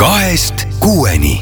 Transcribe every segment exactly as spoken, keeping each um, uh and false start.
kahest kuueni.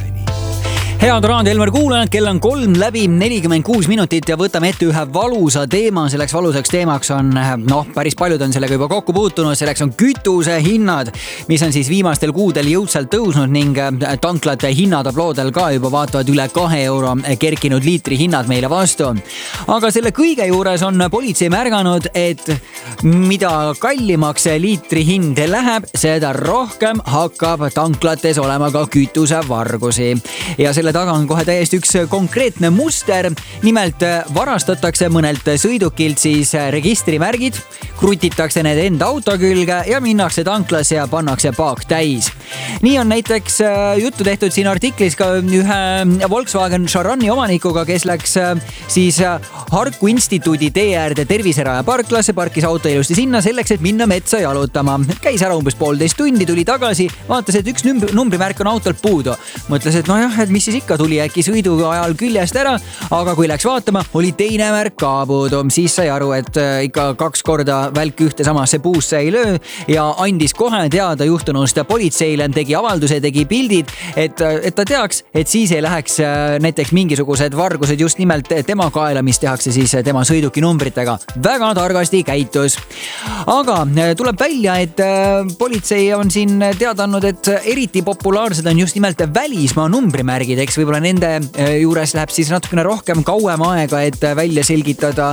Head Raadio Elmar kuulajad, kell on kolm läbi nelikümmend kuus minutit ja võtame ette ühe valusa teema. Selleks valusaks teemaks on, noh, päris paljud on sellega juba kokku puutunud. Selleks on kütuse hinnad, mis on siis viimastel kuudel jõudsalt tõusnud ning tanklate hinnatabloodel ka juba vaatavad üle kahe euro kerkinud liitri hinnad meile vastu. Aga selle kõige juures on politsei märganud, et mida kallimaks liitri hind läheb, seda rohkem hakkab tanklates olema ka kütusevargusi. Ja selle taga on kohe täiesti üks konkreetne muster. Nimelt varastatakse mõnelt sõidukilt siis registrimärgid, krutitakse need enda auto külge ja minnakse tanklasse ja pannakse paak täis. Nii on näiteks juttu tehtud siin artiklis ka ühe Volkswagen Charani omanikuga, kes läks siis Harku instituudi tee äärde Terviseraja parklasse, parkis auto ilusti sinna selleks, et minna metsa jalutama. Käis ära umbes poolteist tundi, tuli tagasi, vaatas, et üks numbrimärk on autolt puudu. Mõtles, et nojah, et mis siis ikka, tuli äkki sõidu ajal küljest ära, aga kui läks vaatama, oli teine märk ka puudu. Siis sai aru, et ikka kaks korda välk ühte samasse puusse ei löö ja andis kohe teada juhtunust politseile, tegi avalduse, tegi pildid, et, et ta teaks, et siis ei läheks näiteks mingisugused vargused just nimelt tema kaela, mis tehakse siis tema sõiduki numbritega. Väga targasti käitus. Aga tuleb välja, et politsei on siin teada andnud, et eriti populaarsed on just nimelt välismaa numbrimärgid, eks võib-olla nende juures läheb siis natukene rohkem kauem aega, et välja selgitada,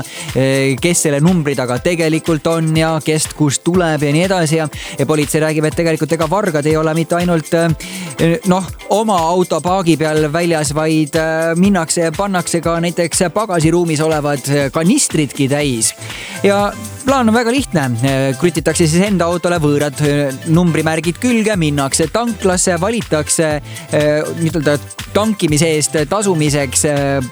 kes selle numbri taga tegelikult on ja kest kust tuleb ja nii edasi. Ja, ja politsei räägib, et tegelikult ega vargad ei ole mitte ainult noh, oma auto paagi peal väljas, vaid minnakse ja pannakse ka näiteks pagasiruumis olevad kanistridki täis. Ja plaan on väga lihtne. Krutitakse siis enda autole võõrad numbrimärgid külge, minnakse tanklasse, valitakse ütelda, tankimise eest tasumiseks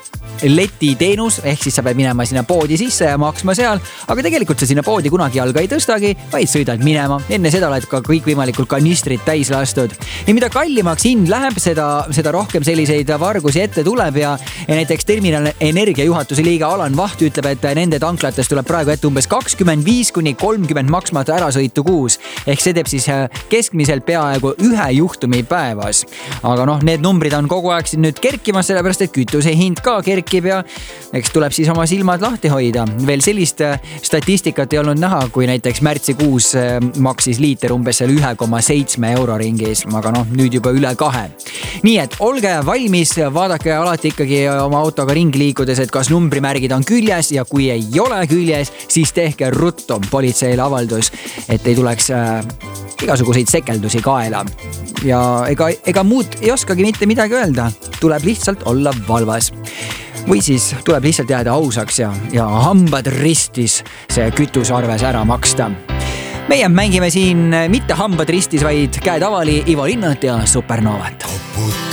leti teenus, ehk siis sa pead minema sinna poodi sisse ja maksma seal, aga tegelikult sa sinna poodi kunagi jalga ei tõstagi, vaid sõidad minema. Enne seda oled ka kõik võimalikult kanistrid täis lastud. Ja mida kallimaks hind läheb, seda, seda rohkem selliseid vargusi ette tuleb ja, ja näiteks Terminal Energia juhatuse liige Alan Vaht ütleb, et nende tanklates tuleb praegu ette umbes kakskümmend viis kuni kolmkümmend maksmata ärasõitu kuus. Ehk see teeb siis keskmiselt peaaegu ühe juhtumi päevas. Aga noh, need numbrid on kogu aeg siin nüüd kerkimas, sellepärast et kütuse hind ka kerkib ja eks tuleb siis oma silmad lahti hoida. Veel sellist statistikat ei olnud näha, kui näiteks märtsikuus maksis liiter umbes seal üks koma seitse euro ringis, aga noh, nüüd juba üle kahe. Nii et olge valmis, vaadake alati ikkagi oma autoga ringi liikudes, et kas numbrimärgid on küljes ja kui ei ole küljes, siis tehke ruttu politseile avaldus, et ei tuleks äh, igasuguseid sekeldusi kaela. Ja ega, ega muud ei oskagi mitte midagi öelda, tuleb lihtsalt olla valvas. Või siis tuleb lihtsalt jääda ausaks ja, ja hambad ristis see kütusarves ära maksta. Meie mängime siin mitte hambad ristis, vaid käed avali Ivo Linnat ja Supernovat.